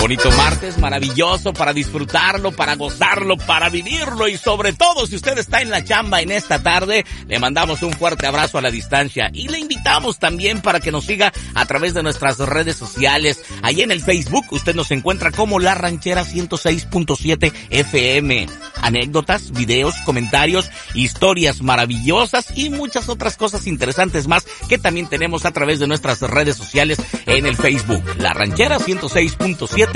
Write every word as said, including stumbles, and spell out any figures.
bonito martes, maravilloso para disfrutarlo, para gozarlo, para vivirlo y sobre todo si usted está en la chamba en esta tarde, le mandamos un fuerte abrazo a la distancia y le invitamos también para que nos siga a través de nuestras redes sociales. Ahí en el Facebook usted nos encuentra como La Ranchera ciento seis punto siete F M. Anécdotas, videos, comentarios, historias maravillosas y muchas otras cosas interesantes más que también tenemos a través de nuestras redes sociales en el Facebook. La Ranchera ciento seis punto siete